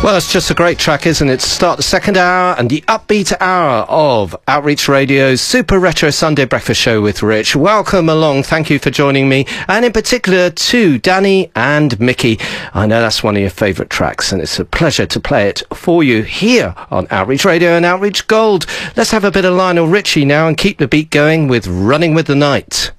Well, it's just a great track, isn't it? To start the second hour and the upbeat hour of Outreach Radio's Super Retro Sunday Breakfast Show with Rich. Welcome along. Thank you for joining me. And in particular to Danny and Mickey. I know that's one of your favourite tracks, and it's a pleasure to play it for you here on Outreach Radio and Outreach Gold. Let's have a bit of Lionel Richie now and keep the beat going with Running with the Night.